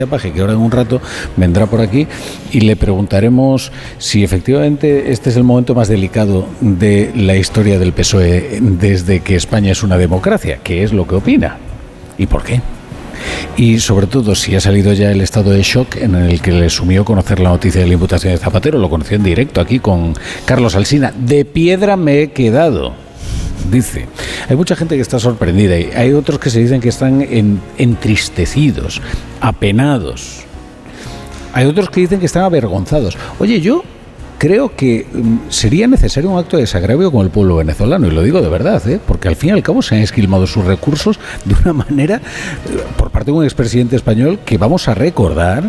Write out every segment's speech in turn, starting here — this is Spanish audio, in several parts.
Paje, que ahora en un rato vendrá por aquí y le preguntaremos si efectivamente este es el momento más delicado de la historia del PSOE desde que España es una democracia, qué es lo que opina y por qué. Y sobre todo si ha salido ya el estado de shock en el que le sumió conocer la noticia de la imputación de Zapatero. Lo conoció en directo aquí con Carlos Alsina. De piedra me he quedado, dice. Hay mucha gente que está sorprendida y hay otros que se dicen que están entristecidos, apenados. Hay otros que dicen que están avergonzados. Oye, yo creo que sería necesario un acto de desagravio con el pueblo venezolano, y lo digo de verdad, porque al fin y al cabo se han esquilmado sus recursos de una manera, por parte de un expresidente español, que vamos a recordar,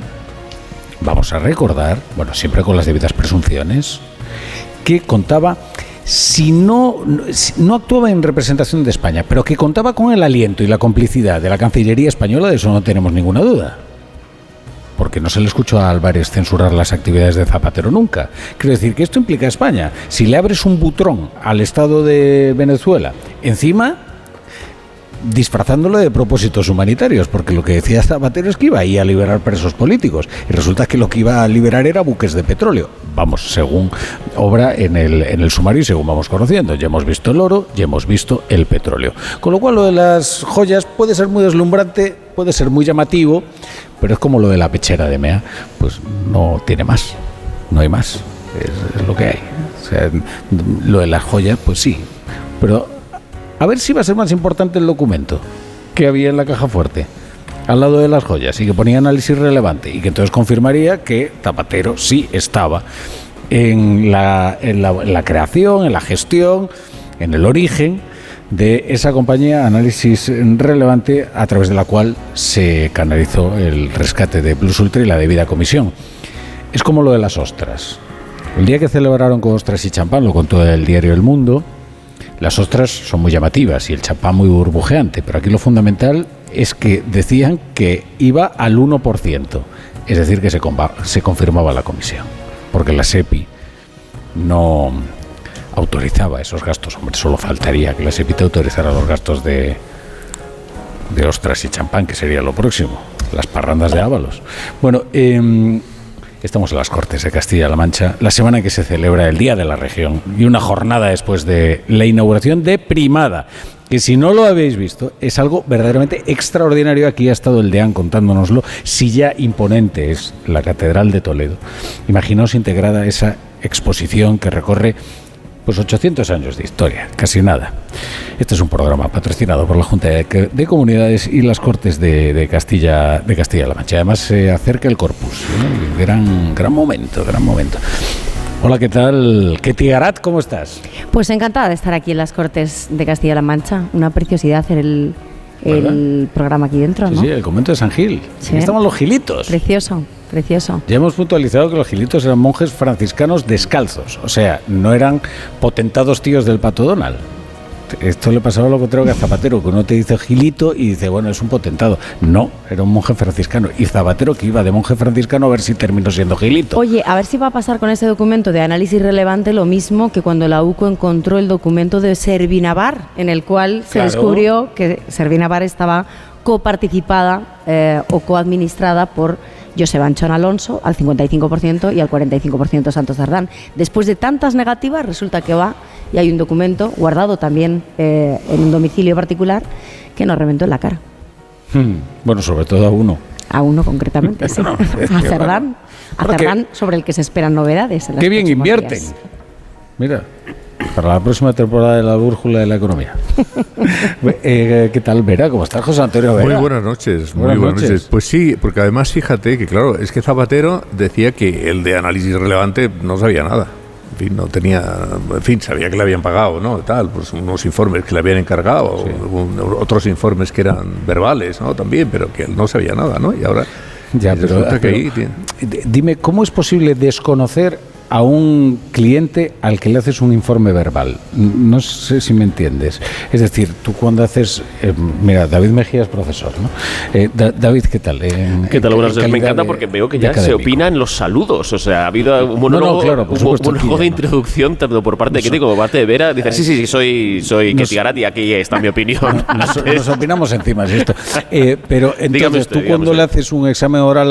bueno, siempre con las debidas presunciones, que contaba, si no actuaba en representación de España, pero que contaba con el aliento y la complicidad de la Cancillería española, de eso no tenemos ninguna duda. Porque no se le escuchó a Álvarez censurar las actividades de Zapatero nunca. Quiero decir que esto implica a España. Si le abres un butrón al Estado de Venezuela, encima disfrazándolo de propósitos humanitarios, porque lo que decía Zapatero es que iba ahí a liberar presos políticos, y resulta que lo que iba a liberar era buques de petróleo. Vamos, según obra en el sumario y según vamos conociendo. Ya hemos visto el oro, ya hemos visto el petróleo. Con lo cual lo de las joyas puede ser muy deslumbrante, puede ser muy llamativo, pero es como lo de la pechera de Mea, pues no tiene más, no hay más, es lo que hay. O sea, lo de las joyas, pues sí, pero a ver si va a ser más importante el documento que había en la caja fuerte, al lado de las joyas, y que ponía análisis relevante, y que entonces confirmaría que Zapatero sí estaba en la creación, en la gestión, en el origen de esa compañía Análisis Relevante, a través de la cual se canalizó el rescate de Plus Ultra y la debida comisión. Es como lo de las ostras. El día que celebraron con ostras y champán, lo contó el diario El Mundo, las ostras son muy llamativas y el champán muy burbujeante, pero aquí lo fundamental es que decían que iba al 1%, es decir, que se confirmaba la comisión, porque la SEPI no autorizaba esos gastos. Hombre, solo faltaría que la SEPI te autorizara los gastos de ostras y champán, que sería lo próximo, las parrandas de Ábalos. Bueno, estamos en las Cortes de Castilla-La Mancha, la semana en que se celebra el Día de la Región y una jornada después de la inauguración de Primada, que si no lo habéis visto es algo verdaderamente extraordinario. Aquí ha estado el deán contándonoslo. Si ya imponente es la Catedral de Toledo, imaginaos integrada esa exposición que recorre pues 800 años de historia, casi nada. Este es un programa patrocinado por la Junta de Comunidades y las Cortes de Castilla-La Mancha. Además se acerca el Corpus, ¿no? Gran momento. Hola, ¿qué tal? Ketty Garat, ¿cómo estás? Pues encantada de estar aquí en las Cortes de Castilla-La Mancha. Una preciosidad hacer el programa aquí dentro, ¿no? Sí, el convento de San Gil. Sí. Aquí estaban los gilitos. Precioso. Ya hemos puntualizado que los gilitos eran monjes franciscanos descalzos, o sea, no eran potentados tíos del Pato Donald. Esto le pasaba lo contrario que a Zapatero, que uno te dice gilito y dice, bueno, es un potentado. No, era un monje franciscano. Y Zapatero, que iba de monje franciscano, a ver si terminó siendo gilito. Oye, a ver si va a pasar con ese documento de análisis relevante lo mismo que cuando la UCO encontró el documento de Servinavar, en el cual se descubrió que Servinavar estaba coparticipada o coadministrada por Joseba Anchón Alonso al 55% y al 45% Santos Cerdán. Después de tantas negativas, resulta que va y hay un documento guardado también en un domicilio particular que nos reventó en la cara. Bueno, sobre todo a uno. A uno concretamente, sí. No, a Cerdán, sobre el que se esperan novedades. En las qué bien invierten. Días. Mira, para la próxima temporada de la Brújula de la Economía. ¿Qué tal, Vera? ¿Cómo estás, José Antonio Vera? Muy buenas noches. Pues sí, porque además fíjate que, claro, es que Zapatero decía que el de análisis relevante no sabía nada. En fin, no tenía, sabía que le habían pagado, ¿no? Tal, pues unos informes que le habían encargado, sí. Otros informes que eran verbales, ¿no? También, pero que él no sabía nada, ¿no? Y ahora ya, pero, que ahí tiene... Dime, ¿cómo es posible desconocer a un cliente al que le haces un informe verbal. No sé si me entiendes. Es decir, tú cuando haces... mira, David Mejía es profesor, ¿no? David, ¿qué tal? ¿Qué tal? Buenas noches. Me encanta porque veo que ya se opina en los saludos. O sea, ha habido un monólogo de introducción tanto por parte de Ketty como por parte de Vera. Dice, sí, soy Ketty Garati, aquí está mi opinión. Nos opinamos encima de esto. Pero entonces, tú cuando le haces un examen oral